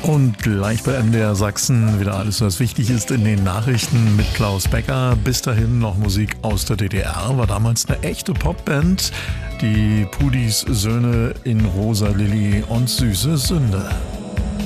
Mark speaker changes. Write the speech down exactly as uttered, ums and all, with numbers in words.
Speaker 1: Und gleich bei M D R Sachsen wieder alles, was wichtig ist in den Nachrichten mit Klaus Becker. Bis dahin noch Musik aus der D D R. War damals eine echte Popband. Die Pudis Söhne in Rosa Lilly und Süße Sünde.